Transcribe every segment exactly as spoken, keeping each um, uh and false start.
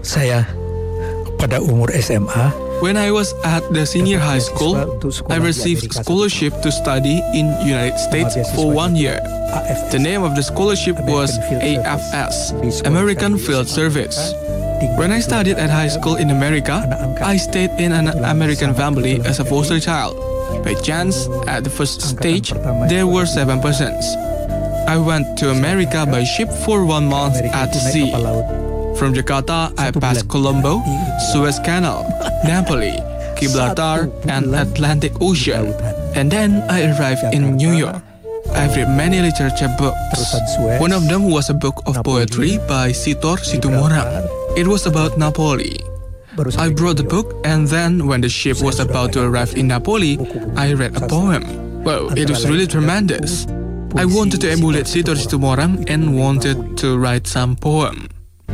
Saya pada umur S M A. When I was at the senior high school, I received scholarship to study in United States for one year. The name of the scholarship was A F S, American Field Service. When I studied at high school in America, I stayed in an American family as a foster child. By chance, at the first stage, there were seven persons. I went to America by ship for one month at sea. From Jakarta, I passed Colombo, Suez Canal, Napoli, Gibraltar, and Atlantic Ocean. And then I arrived in New York. I've read many literature books. One of them was a book of poetry by Sitor Situmorang. It was about Napoli. I brought the book, and then when the ship was about to arrive in Napoli, I read a poem. Well, it was really tremendous. I wanted to emulate Sitor Situmorang and wanted to write some poem.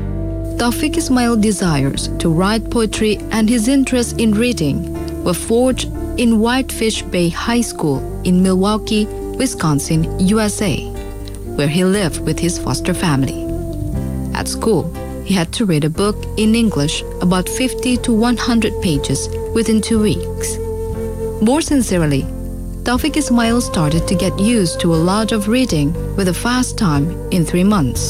Taufik Ismail desires to write poetry and his interest in reading were forged in Whitefish Bay High School in Milwaukee, Wisconsin, U S A, where he lived with his foster family. At school, he had to read a book in English about fifty to one hundred pages within two weeks. More sincerely, Taufik Ismail started to get used to a lot of reading with a fast time in three months.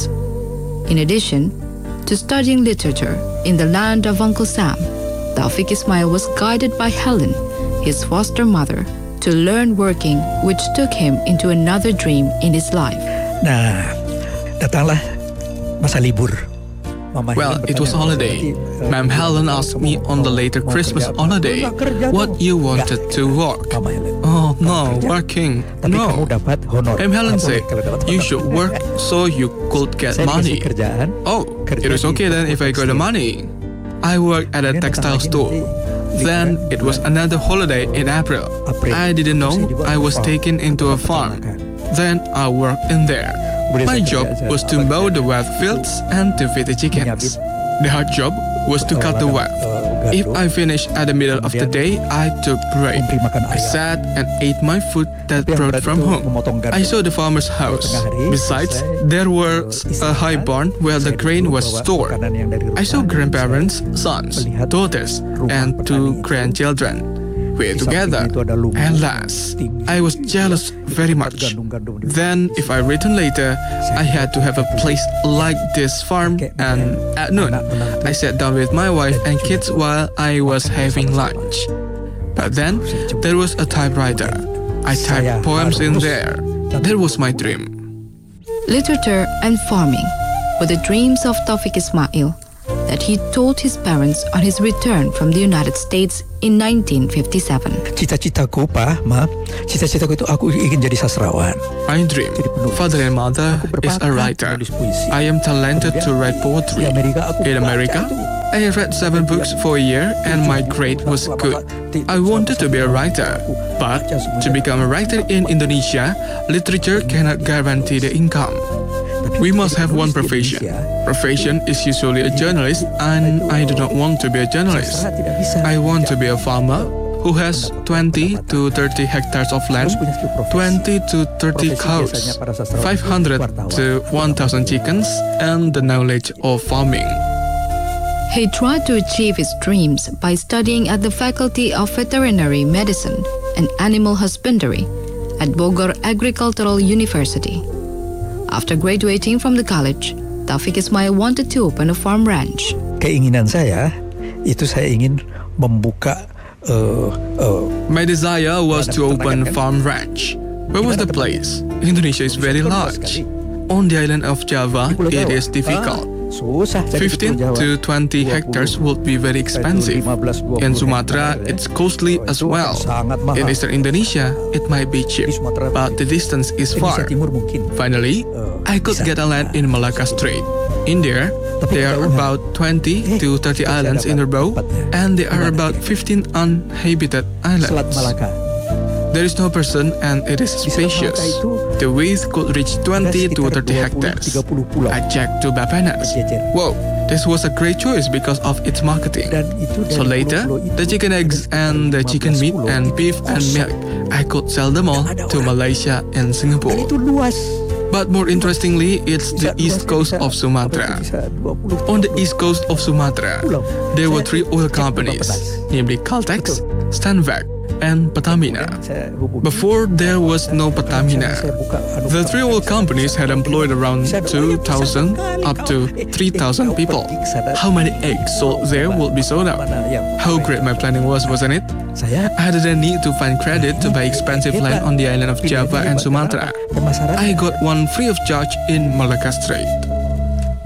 In addition to studying literature in the land of Uncle Sam, Taufik Ismail was guided by Helen, his foster mother, to learn working, which took him into another dream in his life. Nah, datanglah masa libur. Well, it was holiday. Ma'am Helen asked me on the later Christmas holiday what you wanted to work. Oh no, working. No. Ma'am Helen said, you should work so you could get money. Oh, it was okay then if I got the money. I worked at a textile store. Then it was another holiday in April. I didn't know I was taken into a farm. Then I worked in there. My job was to mow the wheat fields and to feed the chickens. The hard job was to cut the wheat. If I finished at the middle of the day, I took break. I sat and ate my food that brought from home. I saw the farmer's house. Besides, there was a high barn where the grain was stored. I saw grandparents, sons, daughters, and two grandchildren. We ate together. And last, I was jealous very much. Then, if I returned later, I had to have a place like this farm, and at noon, I sat down with my wife and kids while I was having lunch. But then, there was a typewriter. I typed poems in there. That was my dream. Literature and farming were the dreams of Taufik Ismail that he told his parents on his return from the United States in nineteen fifty-seven. Cita-citaku, Pa, Ma, cita-citaku itu aku ingin jadi sastrawan. My dream, father and mother, is a writer. I am talented to write poetry. In America, I read seven books for a year and my grade was good. I wanted to be a writer, but to become a writer in Indonesia, literature cannot guarantee the income. We must have one profession. Profession is usually a journalist, and I do not want to be a journalist. I want to be a farmer who has twenty to thirty hectares of land, twenty to thirty cows, five hundred to one thousand chickens, and the knowledge of farming. He tried to achieve his dreams by studying at the Faculty of Veterinary Medicine and Animal Husbandry at Bogor Agricultural University. After graduating from the college, Taufik Ismail wanted to open a farm ranch. Keinginan saya itu saya ingin membuka. Uh, uh, My desire was to open farm ranch. Where was the place? Indonesia is very large. On the island of Java, it is difficult. fifteen to twenty hectares would be very expensive. In Sumatra, it's costly as well. In eastern Indonesia, it might be cheap, but the distance is far. Finally, I could get a land in Malacca Strait. In there, there are about twenty to thirty islands in a row, and there are about fifteen uninhabited islands. There is no person and it is spacious. The width could reach twenty to thirty hectares. I checked to Bapenas. Whoa, this was a great choice because of its marketing. So later, the chicken eggs and the chicken meat and beef and milk, I could sell them all to Malaysia and Singapore. But more interestingly, it's the east coast of Sumatra. On the east coast of Sumatra, there were three oil companies, namely Caltex, Stanvac, and Pertamina. Before there was no Pertamina, the three oil companies had employed around two thousand up to three thousand people. How many eggs sold there would be sold out? How great my planning was, wasn't it? I didn't need to find credit to buy expensive land on the island of Java and Sumatra. I got one free of charge in Malacca Strait.